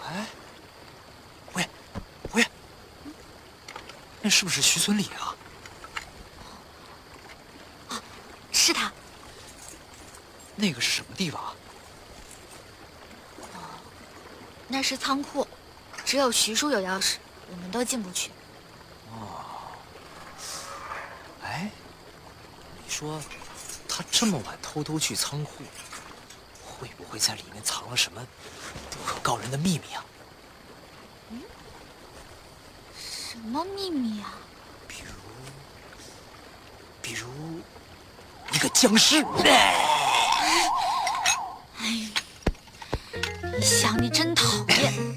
哎，喂，喂，那是不是徐村里啊？ 啊，是他。 那个是什么地方啊？ 那是仓库，只有徐叔有钥匙，我们都进不去。 哦，哎，你说他这么晚偷偷去仓库，会不会在里面藏了什么不可告人的秘密啊？ 嗯，什么秘密啊？ 比如一个僵尸。